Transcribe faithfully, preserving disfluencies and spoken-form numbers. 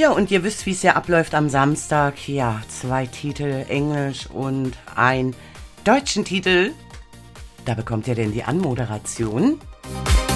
Ja, und ihr wisst, wie es ja abläuft am Samstag. Ja, zwei Titel Englisch und ein deutschen Titel. Da bekommt ihr denn die Anmoderation.